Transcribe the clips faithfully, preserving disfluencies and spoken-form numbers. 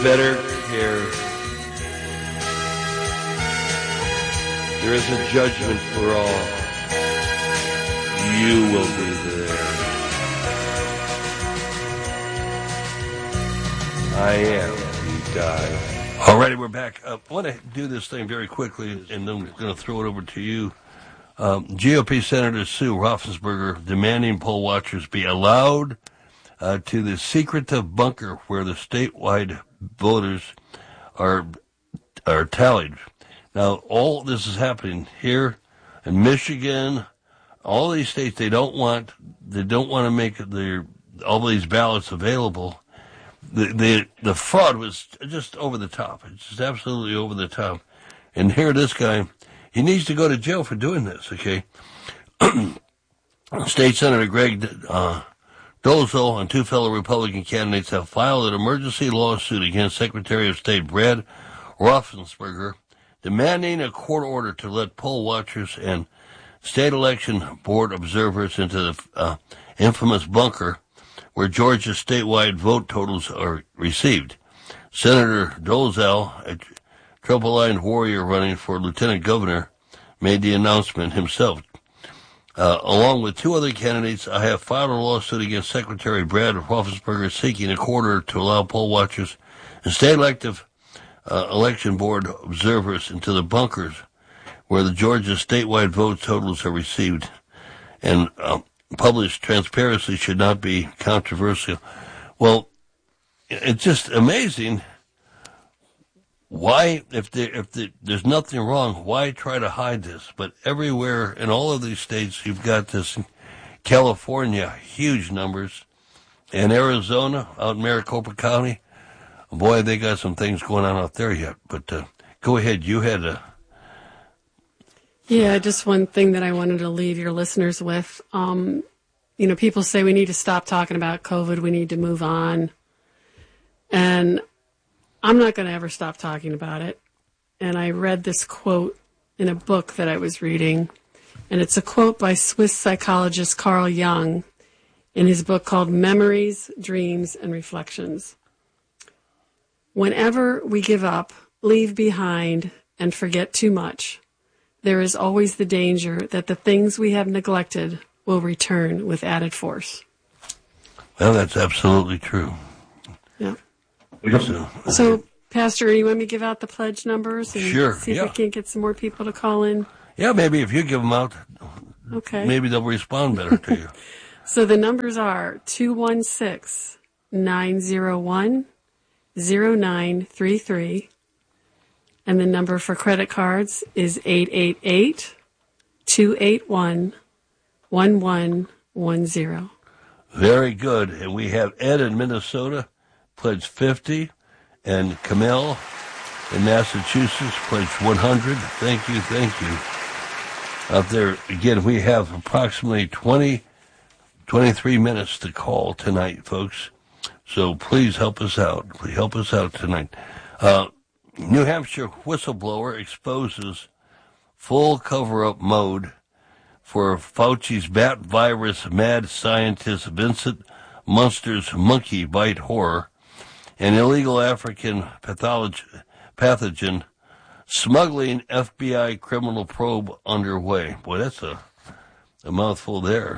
better care. There is a judgment for all. You will be there. I am. He died. All righty, we're back. Uh, I want to do this thing very quickly, and then I'm going to throw it over to you. Um, G O P Senator Sue Raffensperger demanding poll watchers be allowed uh, to the secretive bunker where the statewide voters are are tallied. Now, all this is happening here in Michigan. All these states, they don't want they don't want to make their all these ballots available. The the the fraud was just over the top. It's just absolutely over the top. And here, this guy, he needs to go to jail for doing this. Okay, State Senator Greg uh, Dolezal and two fellow Republican candidates have filed an emergency lawsuit against Secretary of State Brad Raffensperger, demanding a court order to let poll watchers and state election board observers into the uh, infamous bunker where Georgia's statewide vote totals are received. Senator Dolezal, a triple-lined warrior running for lieutenant governor, made the announcement himself. Uh, along with two other candidates, I have filed a lawsuit against Secretary Brad Raffensperger seeking a court order to allow poll watchers and state elective uh, election board observers into the bunkers where the Georgia statewide vote totals are received. And uh, published transparency should not be controversial. Well, it's just amazing. Why, if there, if there, there's nothing wrong, why try to hide this? But everywhere in all of these states, you've got this. California, huge numbers, and Arizona, out in Maricopa County, boy, they got some things going on out there yet. But uh, go ahead, you had a. Yeah, just one thing that I wanted to leave your listeners with. Um, you know, people say we need to stop talking about COVID. We need to move on. And I'm not going to ever stop talking about it. And I read this quote in a book that I was reading. And it's a quote by Swiss psychologist Carl Jung in his book called Memories, Dreams, and Reflections. Whenever we give up, leave behind, and forget too much, there is always the danger that the things we have neglected will return with added force. Well, that's absolutely true. Yeah. So, so Pastor, you want me to give out the pledge numbers and sure, see if yeah. we can't get some more people to call in? Yeah, maybe if you give them out, okay. maybe they'll respond better to you. So the numbers are two one six, nine zero one, zero nine three three. And the number for credit cards is eight eight eight, two eight one, one one one zero. Very good. And we have Ed in Minnesota, pledged fifty, and Camille in Massachusetts, pledged one hundred. Thank you, thank you. Out there, again, we have approximately twenty, twenty-three minutes to call tonight, folks. So please help us out. Please help us out tonight. Uh, New Hampshire whistleblower exposes full cover-up mode for Fauci's bat virus mad scientist Vincent Munster's monkey bite horror and illegal African patholog- pathogen smuggling F B I criminal probe underway. Boy, that's a, a mouthful there.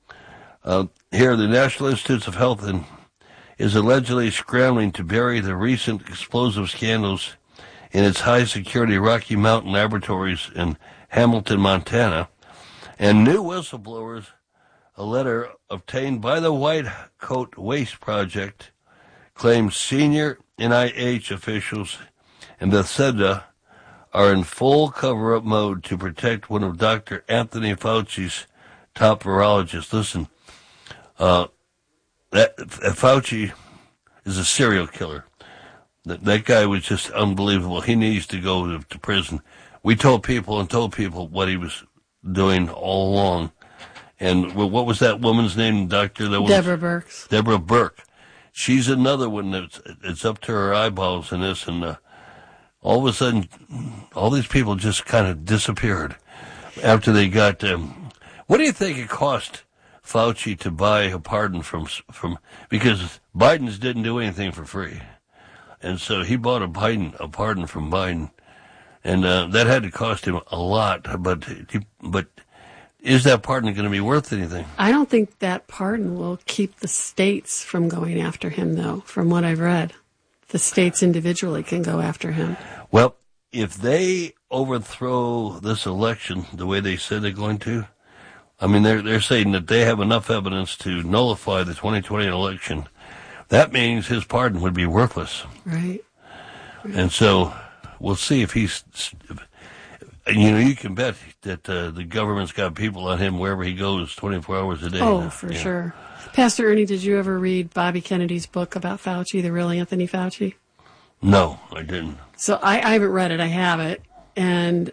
Uh, here, the National Institutes of Health and, is allegedly scrambling to bury the recent explosive scandals in its high-security Rocky Mountain laboratories in Hamilton, Montana, and new whistleblowers, a letter obtained by the White Coat Waste Project, claims senior N I H officials and Bethesda are in full cover-up mode to protect one of Doctor Anthony Fauci's top virologists. Listen, uh, that Fauci is a serial killer. That, that guy was just unbelievable. He needs to go to, to prison. We told people and told people what he was doing all along. And what was that woman's name, Doctor? That was Deborah Birx. Deborah Burke. She's another one that's it's up to her eyeballs in this. And uh, all of a sudden, all these people just kind of disappeared after they got. Um, what do you think it cost Fauci to buy a pardon from from? Because Biden's didn't do anything for free. and so he bought a Biden, a pardon from Biden, and uh, that had to cost him a lot. But he, but is that pardon going to be worth anything? I don't think that pardon will keep the states from going after him, though. From what I've read, the states individually can go after him. Well, if they overthrow this election the way they said they're going to, I mean, they're they're saying that they have enough evidence to nullify the twenty twenty election. That means his pardon would be worthless. Right. right. And so we'll see if he's, you know, you can bet that uh, the government's got people on him wherever he goes twenty-four hours a day. Oh, now. for yeah. sure. Pastor Ernie, did you ever read Bobby Kennedy's book about Fauci, The Real Anthony Fauci? No, I didn't. So I, I haven't read it. I have it. And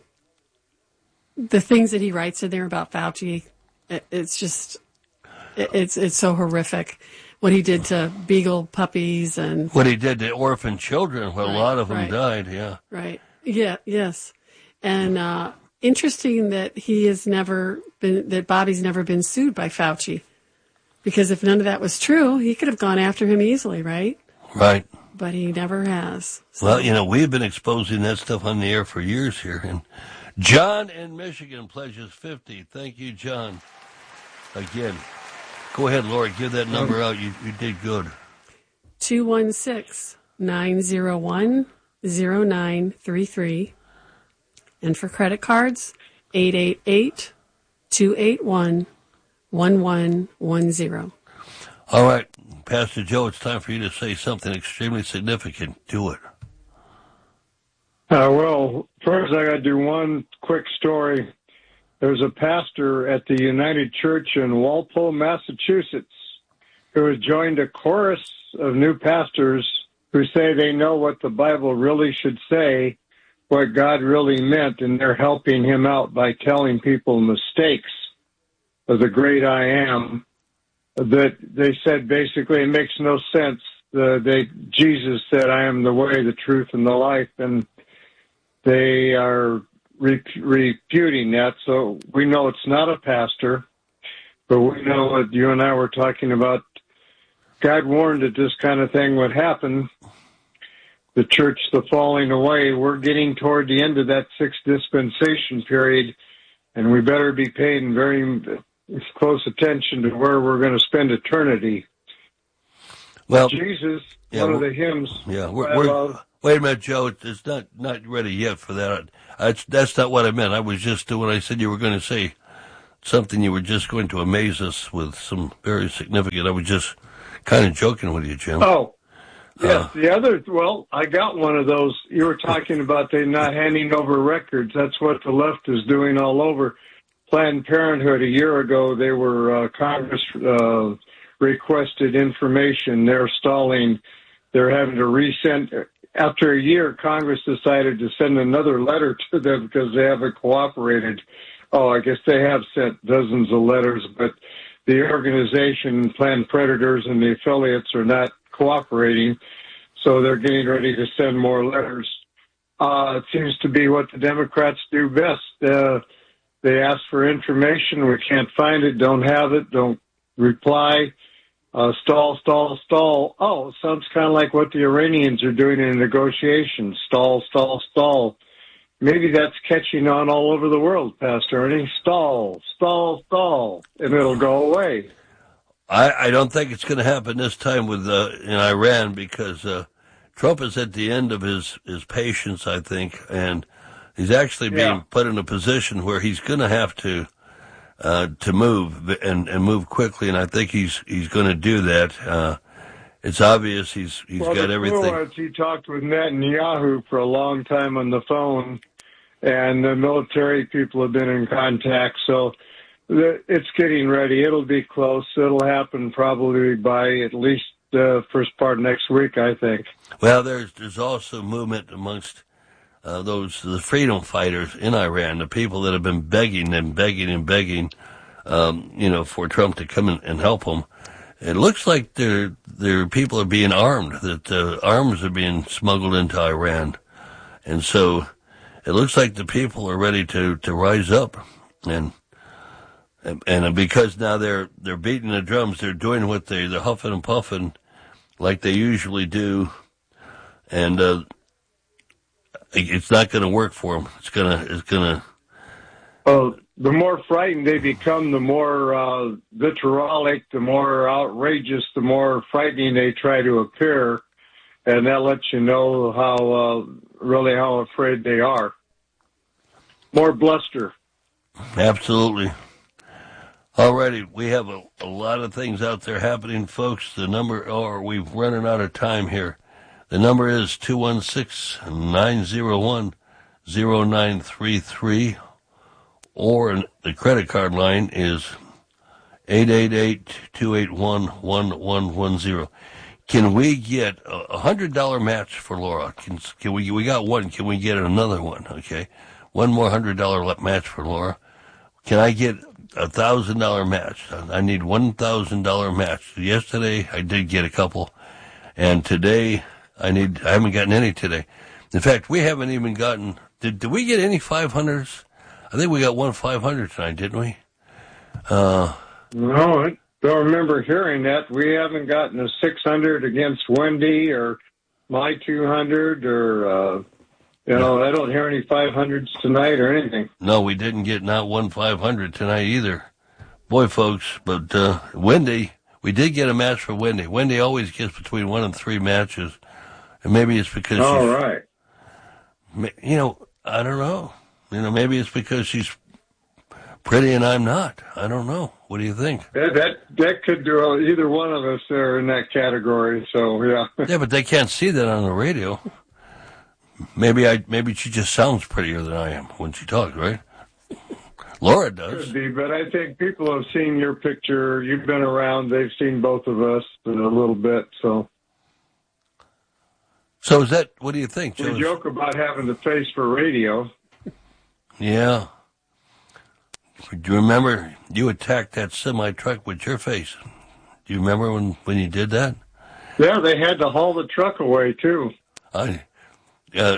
the things that he writes in there about Fauci, it, it's just, it, it's it's so horrific. What he did to beagle puppies and what he did to orphan children, well, right, a lot of them right. died. Yeah, right. Yeah, yes, and uh, interesting that he has never been that Bobby's never been sued by Fauci, because if none of that was true, he could have gone after him easily, right? Right. But he never has. So. Well, you know, we've been exposing that stuff on the air for years here, and John in Michigan pledges fifty. Thank you, John. Again. Go ahead, Laura. Give that number out. You, you did good. two one six, nine zero one, zero nine three three. And for credit cards, eight eight eight, two eight one, one one one zero. All right, Pastor Joe, it's time for you to say something extremely significant. Do it. Uh, well, first I got to do one quick story. There's a pastor at the United Church in Walpole, Massachusetts, who has joined a chorus of new pastors who say they know what the Bible really should say, what God really meant, and they're helping him out by telling people mistakes of the great I am. That they said basically it makes no sense. Uh, they Jesus said, "I am the way, the truth, and the life," and they are refuting that, so we know it's not a pastor, but we know what you and I were talking about. God warned that this kind of thing would happen. The church, the falling away, we're getting toward the end of that sixth dispensation period, and we better be paying very close attention to where we're going to spend eternity. Well, Jesus, yeah, one of the hymns yeah, we're, we're, wait a minute, Joe. It's not, not ready yet for that. That's, that's not what I meant. I was just, when I said you were going to say something, you were just going to amaze us with some very significant. I was just kind of joking with you, Jim. Oh, yes. Uh, the other, well, I got one of those. You were talking about they not handing over records. That's what the left is doing all over. Planned Parenthood, a year ago, they were, uh, Congress uh, requested information. They're stalling. They're having to resend. After a year, Congress decided to send another letter to them because they haven't cooperated. Oh, I guess they have sent dozens of letters, but the organization, Planned Predators, and the affiliates are not cooperating, so they're getting ready to send more letters. Uh, it seems to be what the Democrats do best. Uh, they ask for information. We can't find it, don't have it, don't reply. Uh, stall, stall, stall. Oh, sounds kind of like what the Iranians are doing in negotiations. Stall, stall, stall. Maybe that's catching on all over the world, Pastor Ernie. Stall, stall, stall, and it'll go away. I, I don't think it's going to happen this time with uh, in Iran because uh, Trump is at the end of his, his patience, I think, and he's actually being yeah. put in a position where he's going to have to Uh, to move and, and move quickly, and I think he's he's going to do that. Uh, it's obvious he's he's well, got the everything. Was he talked with Netanyahu for a long time on the phone, and the military people have been in contact. So the, it's getting ready. It'll be close. It'll happen probably by at least the first part of next week, I think. Well, there's there's also movement amongst Uh, those the freedom fighters in Iran, the people that have been begging and begging and begging, um, you know, for Trump to come in and help them. It looks like their their people are being armed, that uh, arms are being smuggled into Iran, and so it looks like the people are ready to, to rise up, and and, and because now they're they're beating the drums, they're doing what they they're huffing and puffing like they usually do. and uh, it's not going to work for them. It's gonna, it's gonna. Well, the more frightened they become, the more uh, vitriolic, the more outrageous, the more frightening they try to appear, and that lets you know how uh, really how afraid they are. More bluster. Absolutely. Alrighty, we have a, a lot of things out there happening, folks. The number, or we're running out of time here. The number is two one six, nine zero one, zero nine three three, or the credit card line is eight eight eight, two eight one, one one one zero. Can we get a one hundred dollars match for Laura? Can, can we, we got one. Can we get another one? Okay. One more one hundred dollars match for Laura. Can I get a one thousand dollars match? I need one thousand dollars match. Yesterday, I did get a couple. And today, I need, I haven't gotten any today. In fact, we haven't even gotten, did, did we get any five hundreds? I think we got one five hundred tonight, didn't we? Uh, no, I don't remember hearing that. We haven't gotten a six hundred against Wendy or my two hundred or, uh, you know, I don't hear any five hundreds tonight or anything. No, we didn't get not one five hundred tonight either. Boy, folks, but uh, Wendy, we did get a match for Wendy. Wendy always gets between one and three matches. And maybe it's because All she's... right. You know, I don't know. You know, maybe it's because she's pretty and I'm not. I don't know. What do you think? That that, that could do either one of us there in that category, so yeah. Yeah, but they can't see that on the radio. Maybe I maybe she just sounds prettier than I am when she talks, right? Laura does. Could be, but I think people have seen your picture. You've been around. They've seen both of us a little bit, so. So is that, what do you think, Joe? We joke about having the face for radio. Yeah. Do you remember you attacked that semi-truck with your face? Do you remember when, when you did that? Yeah, they had to haul the truck away, too. I, uh,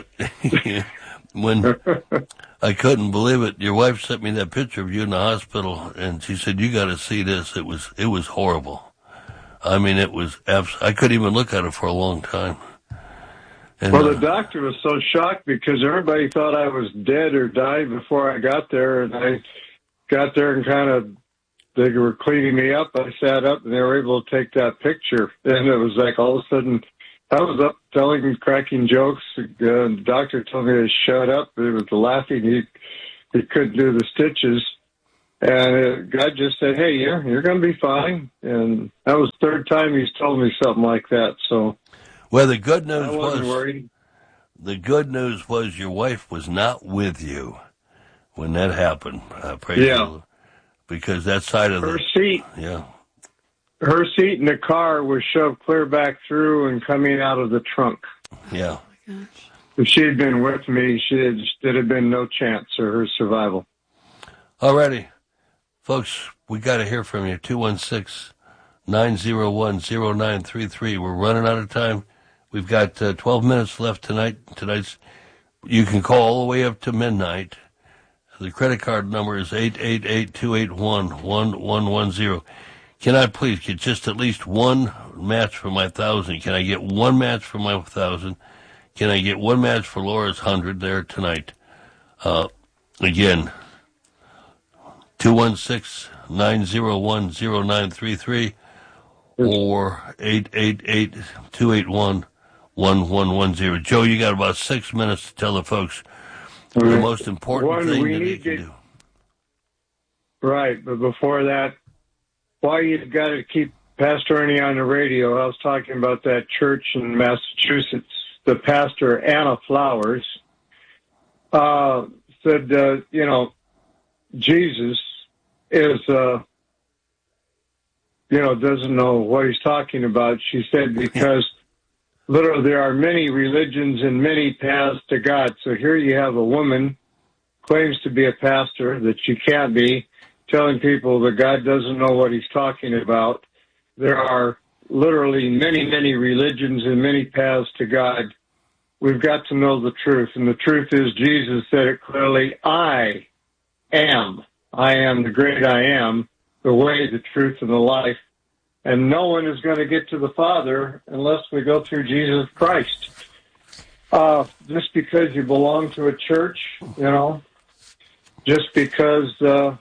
when I couldn't believe it, your wife sent me that picture of you in the hospital, and she said, you got to see this. It was, it was horrible. I mean, it was, abs- I couldn't even look at it for a long time. And, well, the uh, doctor was so shocked because everybody thought I was dead or died before I got there, and I got there and kind of, they were cleaning me up. I sat up, and they were able to take that picture, and it was like all of a sudden, I was up telling, cracking jokes. Uh, the doctor told me to shut up. He was laughing. He he couldn't do the stitches. And uh, God just said, hey, you're, you're going to be fine. And that was the third time he's told me something like that. So, well, the good news I wasn't was, worried. the good news was your wife was not with you when that happened. Uh, praise Yeah. the Lord. Because that side of Her the, seat. yeah. Her seat in the car was shoved clear back through and coming out of the trunk. Yeah. Oh my gosh. If she had been with me, she had, there'd have been no chance of her survival. Alrighty. Folks, we got to hear from you. two one six, nine zero one, zero nine three three. We're running out of time. We've got uh, twelve minutes left tonight. Tonight's, you can call all the way up to midnight. The credit card number is eight eight eight, two eight one, one one one zero. Can I please get just at least one match for my thousand? Can I get one match for my thousand? Can I get one match for Laura's hundred there tonight? Uh, again, two one six, nine zero one, zero nine three three or eight eight eight, two eight one, one one one zero. Joe, you got about six minutes to tell the folks the most important One, thing we that they need can to- do. Right, but before that, why you've got to keep Pastor Ernie on the radio. I was talking about that church in Massachusetts. The pastor, Anna Flowers, uh, said, uh, you know, Jesus is, uh, you know, doesn't know what he's talking about. She said, because literally there are many religions and many paths to God. So here you have a woman claims to be a pastor that she can't be, telling people that God doesn't know what he's talking about. There are literally many, many religions and many paths to God. We've got to know the truth. And the truth is Jesus said it clearly, I am. I am the great I am, the way, the truth, and the life. And no one is going to get to the Father unless we go through Jesus Christ. Uh, just because you belong to a church, you know, just because uh,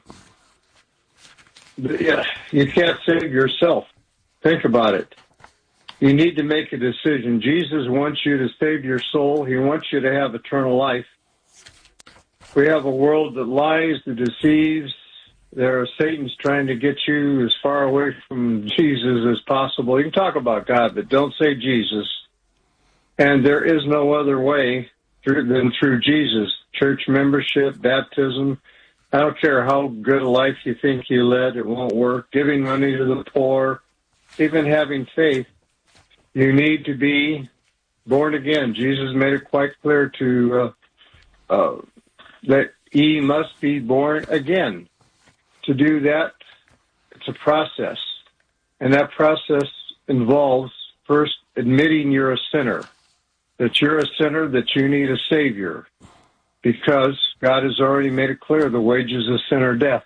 yeah, you can't save yourself. Think about it. You need to make a decision. Jesus wants you to save your soul. He wants you to have eternal life. We have a world that lies, that deceives. There are Satan's trying to get you as far away from Jesus as possible. You can talk about God, but don't say Jesus. And there is no other way through, than through Jesus. Church membership, baptism. I don't care how good a life you think you led, it won't work. Giving money to the poor, even having faith. You need to be born again. Jesus made it quite clear to uh, uh, that ye must be born again. To do that, it's a process. And that process involves first admitting you're a sinner, that you're a sinner, that you need a Savior, because God has already made it clear the wages of sin are death.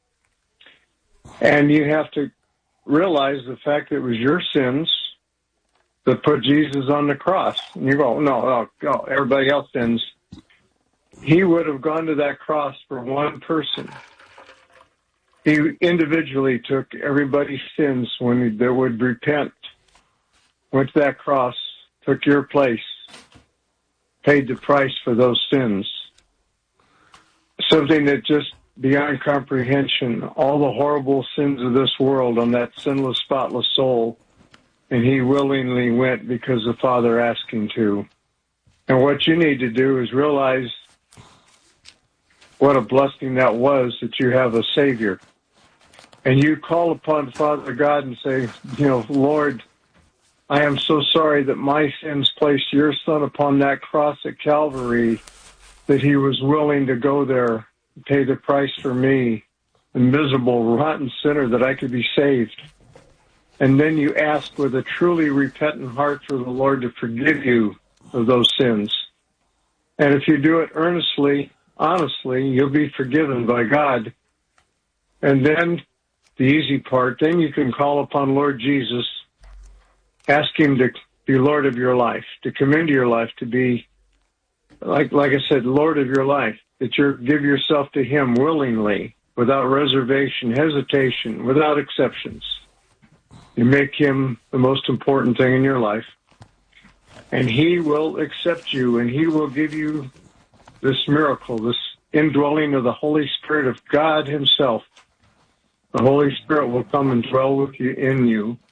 And you have to realize the fact that it was your sins that put Jesus on the cross. And you go, no, no, no, everybody else sins. He would have gone to that cross for one person. He individually took everybody's sins when they would repent, went to that cross, took your place, paid the price for those sins. Something that just beyond comprehension, all the horrible sins of this world on that sinless, spotless soul, and he willingly went because the Father asked him to. And what you need to do is realize what a blessing that was, that you have a Savior. And you call upon Father God and say, you know, Lord, I am so sorry that my sins placed your Son upon that cross at Calvary, that he was willing to go there, pay the price for me, a miserable, rotten sinner, that I could be saved. And then you ask with a truly repentant heart for the Lord to forgive you of those sins. And if you do it earnestly, honestly, you'll be forgiven by God. And then the easy part, then you can call upon Lord Jesus, ask him to be Lord of your life, to come into your life, to be, like like I said, Lord of your life, that you give yourself to him willingly, without reservation, hesitation, without exceptions. You make him the most important thing in your life, and he will accept you, and he will give you this miracle, this indwelling of the Holy Spirit of God himself. The Holy Spirit will come and dwell with you in you,